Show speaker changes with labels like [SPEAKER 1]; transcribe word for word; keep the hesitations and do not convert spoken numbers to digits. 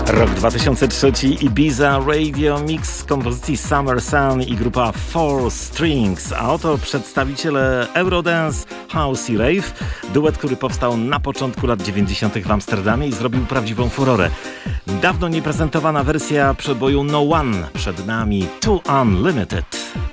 [SPEAKER 1] Rok dwa tysiące trzeci, Ibiza Radio Mix z kompozycji Summer Sun i grupa Four Strings, a oto przedstawiciele Eurodance, House i Rave, duet, który powstał na początku lat dziewięćdziesiątych w Amsterdamie i zrobił prawdziwą furorę. Dawno nieprezentowana wersja przeboju No One, przed nami To Unlimited.